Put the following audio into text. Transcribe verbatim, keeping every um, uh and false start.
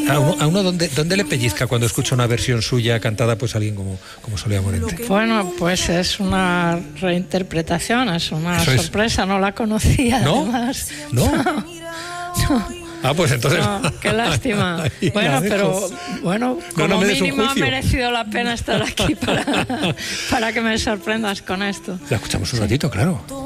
a uno, a uno ¿dónde, ¿dónde le pellizca cuando escucha una versión suya cantada pues alguien como, como Soledad Morente? Bueno, pues es una reinterpretación, es una Eso es. sorpresa, no la conocía. ¿No? Además. ¿No? No. Ah, pues entonces... No, qué lástima. Ahí Bueno, la dejo. pero bueno, como no me des un mínimo ha juicio. merecido la pena estar aquí para, para que me sorprendas con esto. La escuchamos un ratito, claro.